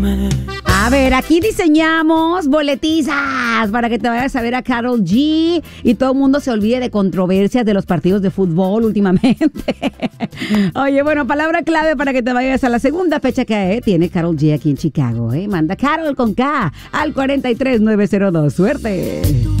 A ver, aquí diseñamos boletizas para que te vayas a ver a Karol G y todo el mundo se olvide de controversias de los partidos de fútbol últimamente. Oye, bueno, palabra clave para que te vayas a la segunda fecha que tiene Karol G aquí en Chicago. Manda Karol con K al 43902. ¡Suerte!